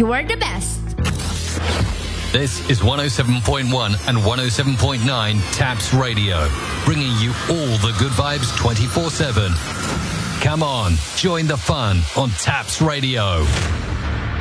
You are the best. This is 107.1 and 107.9 Taps Radio, bringing you all the good vibes 24/7. Come on, join the fun on Taps Radio.